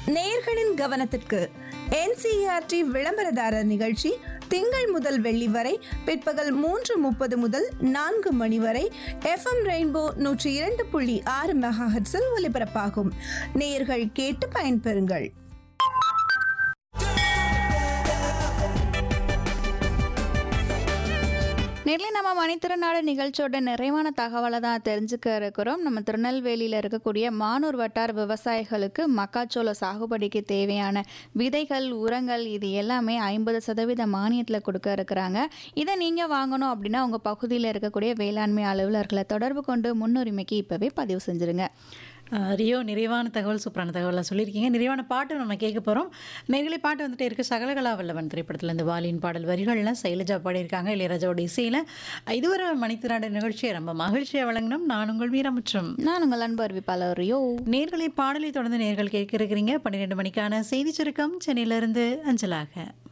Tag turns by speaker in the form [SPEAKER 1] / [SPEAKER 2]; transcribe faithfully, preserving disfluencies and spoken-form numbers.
[SPEAKER 1] நேயர்களின் கவனத்திற்கு என்சிஇஆர்டி விளம்பரதாரர் நிகழ்ச்சி திங்கள் முதல் வெள்ளி வரை பிற்பகல் மூன்று முப்பது முதல் நான்கு மணி வரை எஃப்எம் ரெயின்போ நூற்றி இரண்டு புள்ளி ஆறு மெகாஹெர்ட்ஸில் ஒலிபரப்பாகும். நேயர்கள் கேட்டு பயன்பெறுங்கள்.
[SPEAKER 2] நேரில் நம்ம மணித்திருநாடு நிகழ்ச்சியோட நிறைவான தகவலை தான் தெரிஞ்சுக்க இருக்கிறோம். நம்ம திருநெல்வேலியில் இருக்கக்கூடிய மானூர் வட்டார விவசாயிகளுக்கு மக்காச்சோள சாகுபடிக்கு தேவையான விதைகள், உரங்கள் இது எல்லாமே ஐம்பது சதவீத மானியத்தில் கொடுக்க இருக்கிறாங்க. இதை நீங்கள் வாங்கணும் அப்படின்னா உங்கள் பகுதியில் இருக்கக்கூடிய வேளாண்மை அலுவலர்களை தொடர்பு கொண்டு முன்னுரிமைக்கு இப்போவே பதிவு செஞ்சுருங்க.
[SPEAKER 3] ரியோ நிறைவான தகவல், சூப்பரான தகவலாக சொல்லியிருக்கீங்க. நிறைவான பாட்டு நம்ம கேட்க போகிறோம். நேர்களை பாட்டு வந்துட்டு இருக்குது. சகலகலா வல்லவன் திரைப்படத்தில் இந்த வாலியின் பாடல் வரிகள்லாம் சைலஜா பாடியிருக்காங்க, இளையராஜாவோட இசையில். இதுவரை மணித்திராட நிகழ்ச்சியை ரொம்ப மகிழ்ச்சியாக வழங்கினோம். நான் உங்கள் வீரா மற்றும்
[SPEAKER 2] நான் உங்கள் அன்பு அறிவிப்பாளர் ரியோ.
[SPEAKER 3] நேர்களை பாடலை தொடர்ந்து நேர்கள் கேட்க இருக்கிறீங்க. பன்னிரெண்டு மணிக்கான செய்தி சுருக்கம் சென்னையிலிருந்து அஞ்சலாக.